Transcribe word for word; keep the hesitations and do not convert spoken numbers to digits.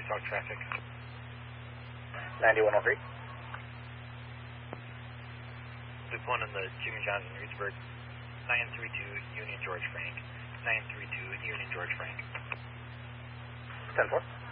talk traffic. ninety-one oh three. Loop one on the Jimmy Johnson Reedsburg. nine three two Union George Frank. nine three two Union George Frank. ten four.